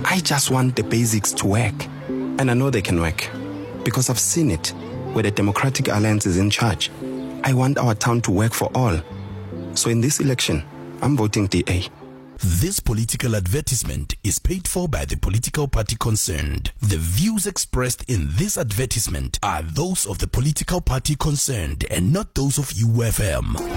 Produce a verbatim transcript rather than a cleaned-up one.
I just want the basics to work. And I know they can work because I've seen it where the Democratic Alliance is in charge. I want our town to work for all. So in this election, I'm voting D A. This political advertisement is paid for by the political party concerned. The views expressed in this advertisement are those of the political party concerned and not those of U F M.